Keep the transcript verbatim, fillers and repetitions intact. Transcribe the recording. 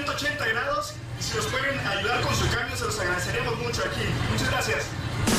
ciento ochenta grados y si nos pueden ayudar con su cambio se los agradeceríamos mucho aquí. Muchas gracias.